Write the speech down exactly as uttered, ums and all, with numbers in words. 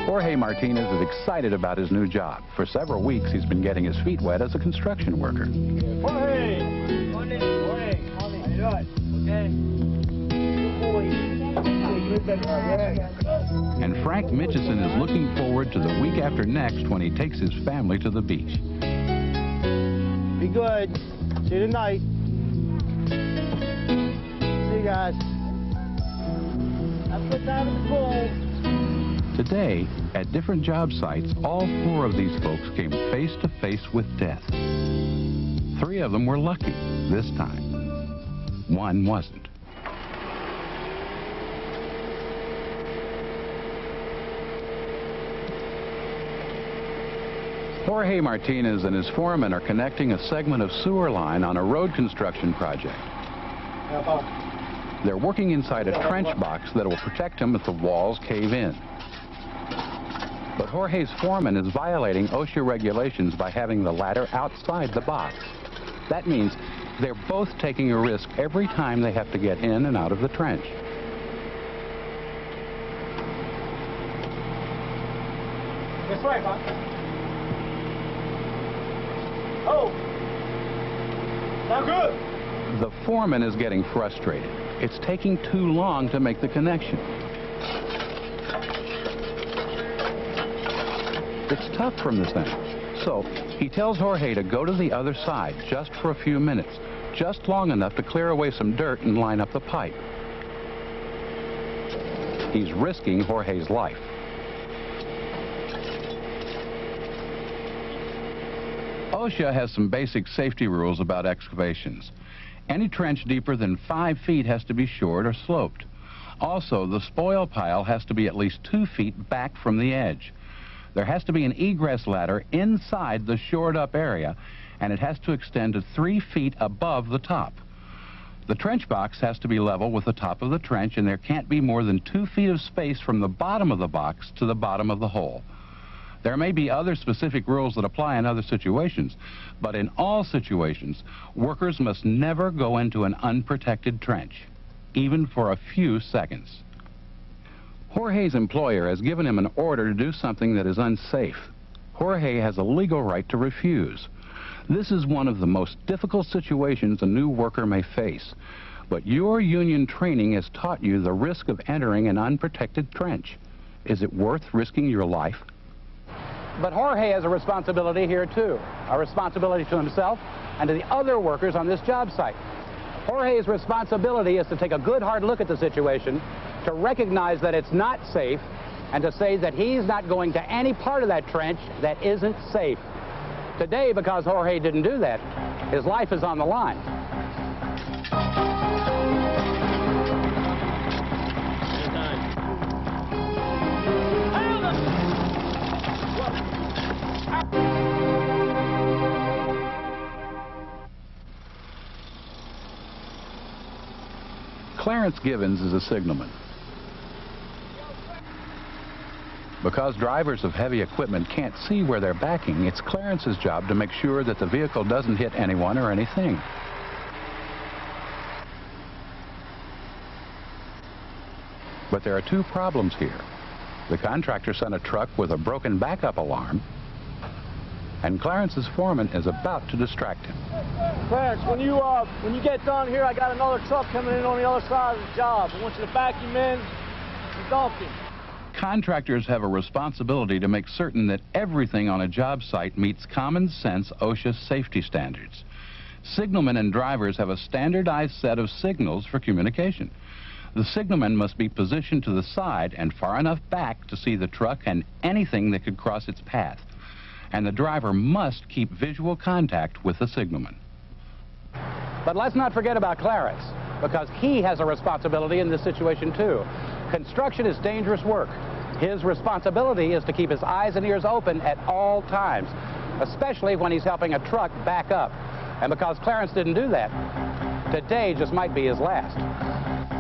Jorge Martinez is excited about his new job. For several weeks, he's been getting his feet wet as a construction worker. Jorge! Morning. Morning. Morning. How you doing? Okay. And Frank Mitchison is looking forward to the week after next when he takes his family to the beach. Be good. See you tonight. See you guys. Have a good time in the pool. Today, at different job sites, all four of these folks came face to face with death. Three of them were lucky this time. One wasn't. Jorge Martinez and his foreman are connecting a segment of sewer line on a road construction project. They're working inside a trench box that will protect them if the walls cave in. But Jorge's foreman is violating OSHA regulations by having the ladder outside the box. That means they're both taking a risk every time they have to get in and out of the trench. This way, Bob. Oh! Now good! The foreman is getting frustrated. It's taking too long to make the connection. It's tough from this end. So he tells Jorge to go to the other side just for a few minutes, just long enough to clear away some dirt and line up the pipe. He's risking Jorge's life. OSHA has some basic safety rules about excavations. Any trench deeper than five feet has to be shored or sloped. Also, the spoil pile has to be at least two feet back from the edge. There has to be an egress ladder inside the shored-up area, and it has to extend to three feet above the top. The trench box has to be level with the top of the trench, and there can't be more than two feet of space from the bottom of the box to the bottom of the hole. There may be other specific rules that apply in other situations, but in all situations, workers must never go into an unprotected trench, even for a few seconds. Jorge's employer has given him an order to do something that is unsafe. Jorge has a legal right to refuse. This is one of the most difficult situations a new worker may face, but your union training has taught you the risk of entering an unprotected trench. Is it worth risking your life? But Jorge has a responsibility here too, a responsibility to himself and to the other workers on this job site. Jorge's responsibility is to take a good hard look at the situation, to recognize that it's not safe, and to say that he's not going to any part of that trench that isn't safe. Today, because Jorge didn't do that, his life is on the line. Clarence Givens is a signalman. Because drivers of heavy equipment can't see where they're backing, it's Clarence's job to make sure that the vehicle doesn't hit anyone or anything. But there are two problems here. The contractor sent a truck with a broken backup alarm, and Clarence's foreman is about to distract him. Clarence, when you uh, when you get done here, I got another truck coming in on the other side of the job. I want you to back him in and dump him. Contractors have a responsibility to make certain that everything on a job site meets common sense OSHA safety standards. Signalmen and drivers have a standardized set of signals for communication. The signalman must be positioned to the side and far enough back to see the truck and anything that could cross its path. And the driver must keep visual contact with the signalman. But let's not forget about Clarence, because he has a responsibility in this situation too. Construction is dangerous work. His responsibility is to keep his eyes and ears open at all times, especially when he's helping a truck back up. And because Clarence didn't do that, today just might be his last.